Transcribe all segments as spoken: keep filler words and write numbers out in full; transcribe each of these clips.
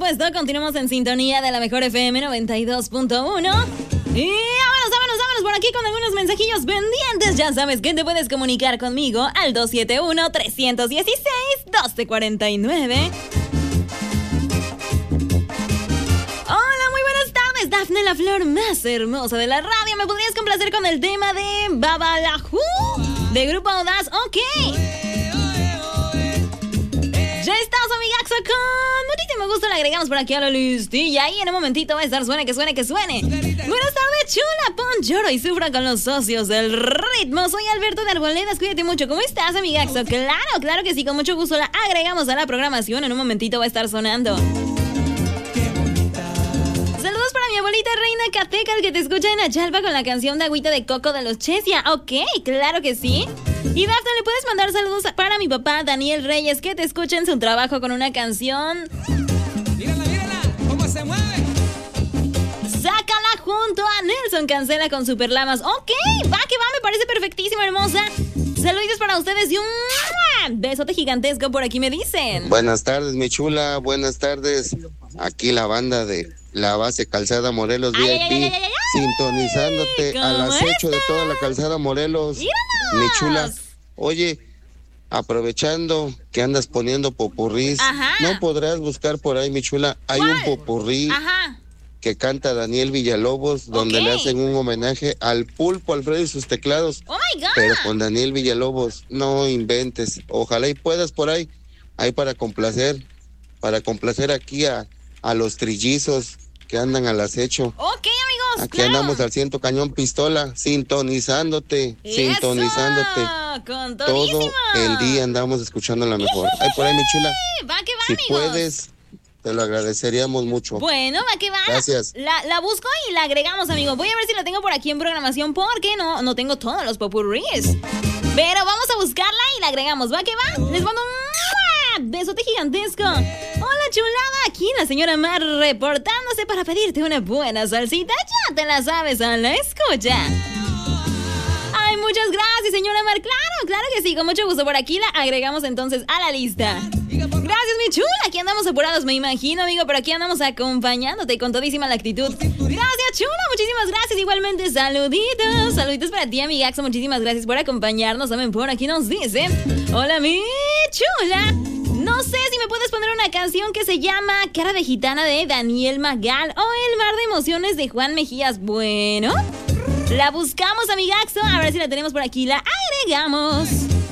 supuesto, continuamos en sintonía de la mejor F M noventa y dos punto uno. Y vámonos, vámonos, vámonos por aquí con algunos mensajillos pendientes. Ya sabes que te puedes comunicar conmigo al dos siete uno, tres uno seis, uno dos cuatro nueve. Hola, muy buenas tardes, Dafne, la flor más hermosa de la radio. ¿Me podrías complacer con el tema de Babalahu de Grupo Audaz? Ok. Ya estás, amigaxo, con muchísimo gusto le agregamos por aquí a la listilla y en un momentito va a estar suene, que suene, que suene. Buenas tardes, chula, pon, lloro y sufra con los socios del ritmo. Soy Alberto de Arboledas, cuídate mucho. ¿Cómo estás, amigaxo? Claro, claro que sí, con mucho gusto la agregamos a la programación. En un momentito va a estar sonando. Saludos para mi abuelita Reina Catecal, que te escucha en Achalpa con la canción de Agüita de Coco de los Chesia. Ok, claro que sí. Y Dafne, ¿le puedes mandar saludos para mi papá Daniel Reyes, que te escucha en su trabajo con una canción? Mírala, mírala, cómo se mueve. Sácala junto a Nelson Cancela con Superlamas. Ok, va que va, me parece perfectísimo, hermosa. Saludos para ustedes y un besote gigantesco por aquí me dicen. Buenas tardes, mi chula, buenas tardes. Aquí la banda de la base Calzada Morelos ay, V I P, ay, ay, ay, ay, sintonizándote al acecho de toda la Calzada Morelos. ¡Míranos! Mi chula, oye, aprovechando que andas poniendo popurrís, Ajá. ¿no podrás buscar por ahí, mi chula? Hay ¿Cuál? un popurrí Ajá. que canta Daniel Villalobos, donde Ok. le hacen un homenaje al Pulpo Alfredo y sus teclados. Oh my God. Pero con Daniel Villalobos, no inventes. Ojalá y puedas por ahí, ahí para complacer, para complacer aquí a, a los trillizos que andan al acecho. Ok, amigos, Aquí claro. andamos al ciento cañón pistola, sintonizándote, Eso, sintonizándote. con Todo todísimo. el día andamos escuchando la mejor. Ay, por ahí, mi chula. Va que va, Si amigos. puedes, te lo agradeceríamos mucho. Bueno, va que va. Gracias. La, la busco y la agregamos, amigo. Voy a ver si la tengo por aquí en programación porque no, no tengo todos los popurríes. Pero vamos a buscarla y la agregamos. Va que va. Les mando un besote gigantesco. Hola, chulada. Aquí la señora Mar reportándose para pedirte una buena salsita. Ya te la sabes a la escucha. Ay, muchas gracias, señora Mar. Claro, claro que sí. Con mucho gusto. Por aquí la agregamos entonces a la lista. Gracias, mi chula. Aquí andamos apurados, me imagino, amigo. Pero aquí andamos acompañándote con todísima la actitud. Gracias, chula. Muchísimas gracias. Igualmente, saluditos. Saluditos para ti, amigaxo. Muchísimas gracias por acompañarnos. También por aquí nos dice: hola, mi chula. No sé si me puedes poner una canción que se llama Cara de Gitana de Daniel Magal o El Mar de Emociones de Juan Mejías. Bueno, la buscamos, amigaxo. A ver si la tenemos por aquí. La agregamos.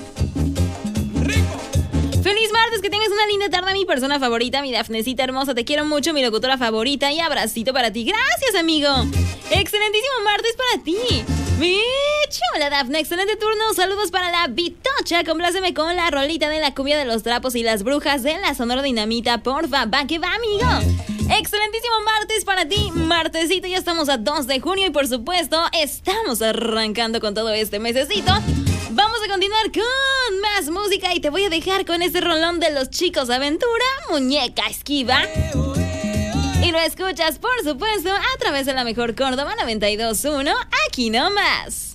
Feliz martes, que tengas una linda tarde, mi persona favorita, mi Dafnecita hermosa, te quiero mucho, mi locutora favorita, y abracito para ti. Gracias, amigo. Excelentísimo martes para ti, mi chula Dafne. Excelente turno. Saludos para la Bitocha. Compláceme con la rolita de la cumbia de los trapos y las brujas de la Sonora Dinamita, porfa. Va que va, amigo. Excelentísimo martes para ti, martesito. Ya estamos a dos de junio y por supuesto estamos arrancando con todo este mesecito. Vamos a continuar con más música y te voy a dejar con este rolón de Los Chicos Aventura, Muñeca Esquiva. Y lo escuchas, por supuesto, a través de la mejor Córdoba noventa y dos punto uno, aquí nomás.